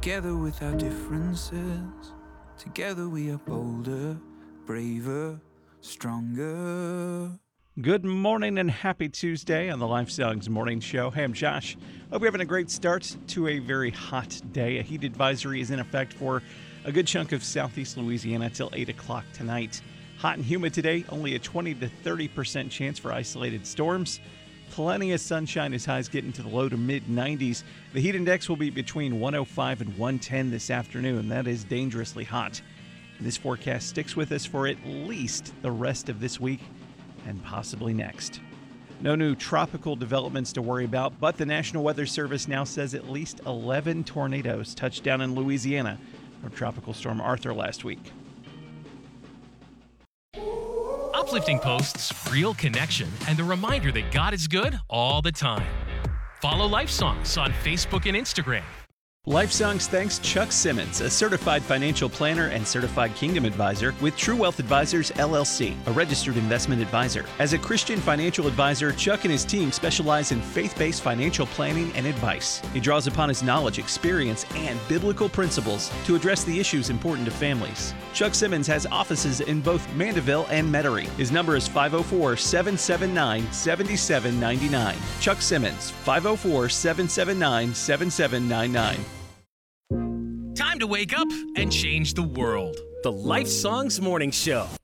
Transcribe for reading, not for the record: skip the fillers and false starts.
Together with our differences, together we are bolder, braver, stronger. Good morning and happy Tuesday on the Life Songs Morning Show. Hey, I'm Josh. Hope you're having a great start to a very hot day. A heat advisory is in effect for a good chunk of southeast Louisiana till 8 o'clock tonight. Hot and humid today, only a 20 to 30% chance for isolated storms. Plenty of sunshine as highs get into the low to mid-90s. The heat index will be between 105 and 110 this afternoon. That is dangerously hot. This forecast sticks with us for at least the rest of this week and possibly next. No new tropical developments to worry about, but the National Weather Service now says at least 11 tornadoes touched down in Louisiana from Tropical Storm Arthur last week. Uplifting posts, real connection, and the reminder that God is good all the time. Follow Life Songs on Facebook and Instagram. Life Songs thanks Chuck Simmons, a certified financial planner and certified Kingdom advisor with True Wealth Advisors, LLC, a registered investment advisor. As a Christian financial advisor, Chuck and his team specialize in faith-based financial planning and advice. He draws upon his knowledge, experience, and biblical principles to address the issues important to families. Chuck Simmons has offices in both Mandeville and Metairie. His number is 504-779-7799. Chuck Simmons, 504-779-7799. Time to wake up and change the world. The Life Songs Morning Show.